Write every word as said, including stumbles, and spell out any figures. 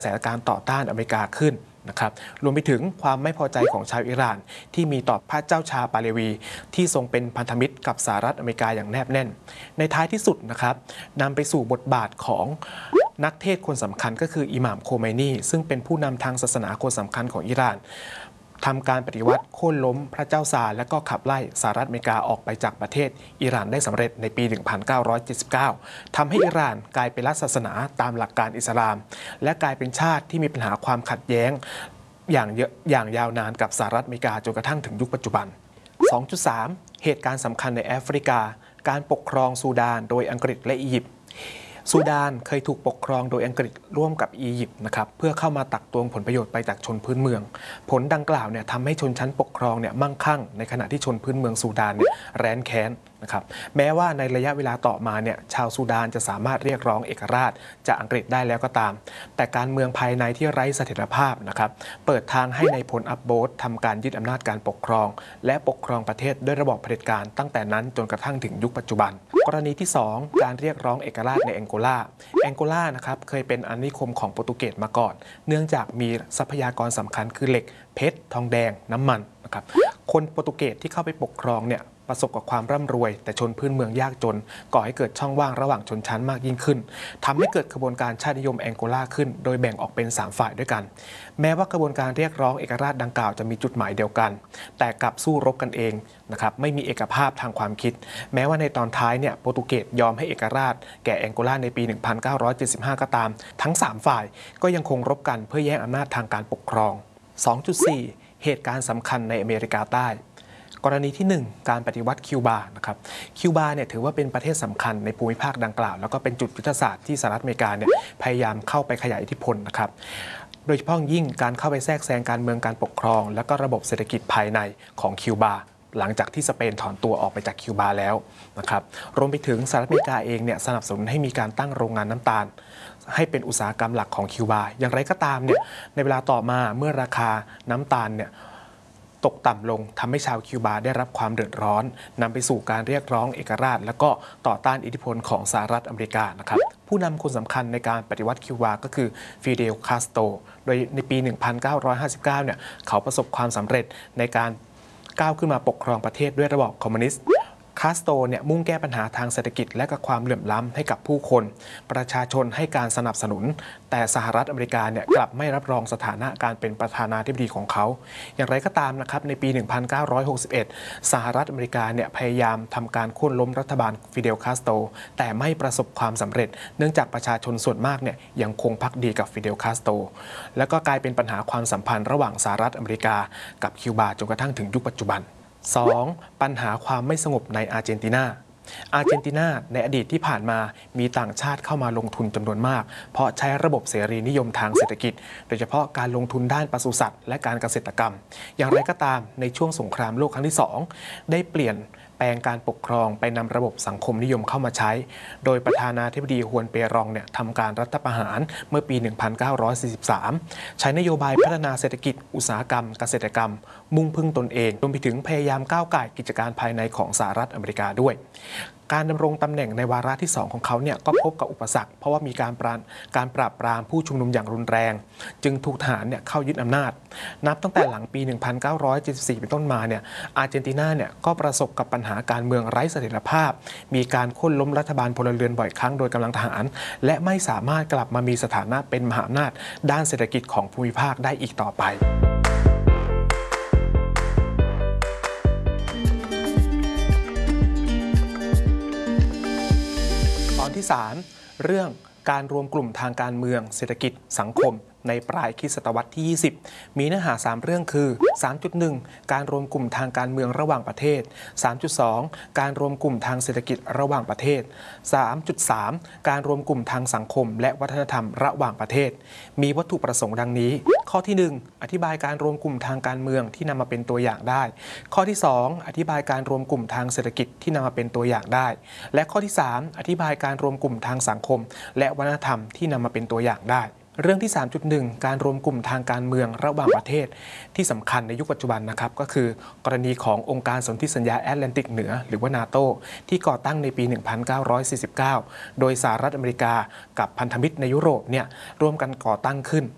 แสการต่อต้านอเมริกาขึ้นนะครับรวมไปถึงความไม่พอใจของชาวอิหร่านที่มีต่อพระเจ้าชาปาเลวีที่ทรงเป็นพันธมิตรกับสหรัฐอเมริกาอย่างแนบแน่นในท้ายที่สุดนะครับนำไปสู่บทบาทของนักเทศคนสำคัญก็คืออิหม่ามโคไมนีซึ่งเป็นผู้นำทางศาสนาคนสำคัญของอิหร่านทำการปฏิวัติโค่นล้มพระเจ้าซาร์และก็ขับไล่สหรัฐอเมริกาออกไปจากประเทศอิหร่านได้สำเร็จในปี หนึ่งพันเก้าร้อยเจ็ดสิบเก้า ทำให้อิหร่านกลายเป็นรัฐศาสนาตามหลักการอิสลามและกลายเป็นชาติที่มีปัญหาความขัดแย้งอย่างเยอะอย่างยาวนานกับสหรัฐอเมริกาจนกระทั่งถึงยุคปัจจุบัน สองจุดสาม เหตุการณ์สำคัญในแอฟริกาการปกครองซูดานโดยอังกฤษและอียิปต์ซูดานเคยถูกปกครองโดยอังกฤษร่วมกับอียิปต์นะครับเพื่อเข้ามาตักตวงผลประโยชน์ไปจากชนพื้นเมืองผลดังกล่าวเนี่ยทำให้ชนชั้นปกครองเนี่ยมั่งคั่งในขณะที่ชนพื้นเมืองซูดานเนี่ยแร้นแค้นนะครับแม้ว่าในระยะเวลาต่อมาเนี่ยชาวซูดานจะสามารถเรียกร้องเอกราชจากอังกฤษได้แล้วก็ตามแต่การเมืองภายในที่ไร้เสถียรภาพนะครับเปิดทางให้ในายพลอับโบสทำการยึดอำนาจการปกครองและปกครองประเทศด้วยระบอบเผด็จการตั้งแต่นั้นจนกระทั่งถึงยุคปัจจุบันกรณีที่สองการเรียกร้องเอกราชในแองโกลาแองโกลานะครับเคยเป็นอาณานิคมของโปรตุเกสมาก่อนเนื่องจากมีทรัพยากรสำคัญคือเหล็กเพชรทองแดงน้ำมันนะครับคนโปรตุเกสที่เข้าไปปกครองเนี่ยประสบกับความร่ำรวยแต่ชนพื้นเมืองยากจนก่อให้เกิดช่องว่างระหว่างชนชั้นมากยิ่งขึ้นทำให้เกิดกระบวนการชาตินิยมแองโกลาขึ้นโดยแบ่งออกเป็นสามฝ่ายด้วยกันแม้ว่ากระบวนการเรียกร้องเอกราชดังกล่าวจะมีจุดหมายเดียวกันแต่กลับสู้รบกันเองนะครับไม่มีเอกภาพทางความคิดแม้ว่าในตอนท้ายเนี่ยโปรตุเกสยอมให้เอกราชแก่แองโกลาในปี หนึ่งพันเก้าร้อยเจ็ดสิบห้า ก็ตามทั้งสามฝ่ายก็ยังคงรบกันเพื่อแย่งอำนาจทางการปกครอง สองจุดสี่ เหตุการณ์สำคัญในอเมริกาใต้กรณีที่หนึ่งการปฏิวัติคิวบานะครับคิวบาเนี่ยถือว่าเป็นประเทศสำคัญในภูมิภาคดังกล่าวแล้วก็เป็นจุดยุทธศาสตร์ที่สหรัฐอเมริกาเนี่ยพยายามเข้าไปขยายอิทธิพลนะครับโดยเฉพาะยิ่งการเข้าไปแทรกแซงการเมืองการปกครองและก็ระบบเศรษฐกิจภายในของคิวบาหลังจากที่สเปนถอนตัวออกไปจากคิวบาแล้วนะครับรวมไปถึงสหรัฐอเมริกาเองเนี่ยสนับสนุนให้มีการตั้งโรงงานน้ำตาลให้เป็นอุตสาหกรรมหลักของคิวบาอย่างไรก็ตามเนี่ยในเวลาต่อมาเมื่อราคาน้ำตาลเนี่ยตกต่ำลงทำให้ชาวคิวบาได้รับความเดือดร้อนนำไปสู่การเรียกร้องเอกราชและก็ต่อต้านอิทธิพลของสหรัฐอเมริกานะครับผู้นำคนสำคัญในการปฏิวัติคิวบาก็คือฟิเดลคาสโตรโดยในปี หนึ่งพันเก้าร้อยห้าสิบเก้า เนี่ยเขาประสบความสำเร็จในการก้าวขึ้นมาปกครองประเทศด้วยระบอบคอมมิวนิสต์คาสโตรเนี่ยมุ่งแก้ปัญหาทางเศรษฐกิจและกับความเหลื่อมล้ำให้กับผู้คนประชาชนให้การสนับสนุนแต่สหรัฐอเมริกาเนี่ยกลับไม่รับรองสถานะการเป็นประธานาธิบดีของเขาอย่างไรก็ตามนะครับในปี หนึ่งพันเก้าร้อยหกสิบเอ็ด สหรัฐอเมริกาเนี่ยพยายามทำการโค่นล้มรัฐบาลฟิเดลคาสโตรแต่ไม่ประสบความสำเร็จเนื่องจากประชาชนส่วนมากเนี่ยยังคงภักดีกับฟิเดลคาสโตรแล้วก็กลายเป็นปัญหาความสัมพันธ์ระหว่างสหรัฐอเมริกากับคิวบาจนกระทั่งถึงยุคปัจจุบัน สอง ปัญหาความไม่สงบในอาร์เจนตินาอาร์เจนตินาในอดีตที่ผ่านมามีต่างชาติเข้ามาลงทุนจำนวนมากเพราะใช้ระบบเสรีนิยมทางเศรษฐกิจโดยเฉพาะการลงทุนด้านปศุสัตว์และการเกษตรกรรมอย่างไรก็ตามในช่วงสงครามโลกครั้งที่สองได้เปลี่ยนแปลงการปกครองไปนำระบบสังคมนิยมเข้ามาใช้โดยประธานาธิบดีฮวนเปรองเนี่ยทำการรัฐประหารเมื่อปี หนึ่งพันเก้าร้อยสี่สิบสาม ใช้นโยบายพัฒนาเศรษฐกิจอุตสาหกรรมเกษตรกรรมมุ่งพึ่งตนเองรวมไปถึงพยายามก้าวก่ายกิจการภายในของสหรัฐอเมริกาด้วยการดำรงตำแหน่งในวาระที่สองของเขาเนี่ยก็พบกับอุปสรรคเพราะว่ามีการปราบการปราบปรามผู้ชุมนุมอย่างรุนแรงจึงถูกทหารเนี่ยเข้ายึดอำนาจนับตั้งแต่หลังปี หนึ่งพันเก้าร้อยเจ็ดสิบสี่ เป็นต้นมาเนี่ยอาร์เจนตินาเนี่ยก็ประสบกับปัญหาการเมืองไร้เสถียรภาพมีการโค่นล้มรัฐบาลพลเรือนบ่อยครั้งโดยกำลังทหารและไม่สามารถกลับมามีสถานะเป็นมหาอำนาจด้านเศรษฐกิจของภูมิภาคได้อีกต่อไปตอนที่สามเรื่องการรวมกลุ่มทางการเมืองเศรษฐกิจสังคมในปลายคริสตศตวรรษที่ยี่สิบมีเนื้อหาสามเรื่องคือ สามจุดหนึ่ง การรวมกลุ่มทางการเมืองระหว่างประเทศ สามจุดสอง การรวมกลุ่มทางเศรษฐกิจระหว่างประเทศ สามจุดสาม การรวมกลุ่มทางสังคมและวัฒนธรรมระหว่างประเทศมีวัตถุประสงค์ดังนี้ข้อที่หนึ่งอธิบายการรวมกลุ่มทางการเมืองที่นำมาเป็นตัวอย่างได้ข้อที่สองอธิบายการรวมกลุ่มทางเศรษฐกิจที่นำมาเป็นตัวอย่างได้และข้อที่สามอธิบายการรวมกลุ่มทางสังคมและวัฒนธรรมที่นำมาเป็นตัวอย่างได้เรื่องที่ สามจุดหนึ่ง การรวมกลุ่มทางการเมืองระหว่างประเทศที่สำคัญในยุคปัจจุบันนะครับก็คือกรณีขององค์การสนธิสัญญาแอตแลนติกเหนือหรือว่านาโตที่ก่อตั้งในปี หนึ่งพันเก้าร้อยสี่สิบเก้า โดยสหรัฐอเมริกากับพันธมิตรในยุโรปเนี่ยร่วมกันก่อตั้งขึ้น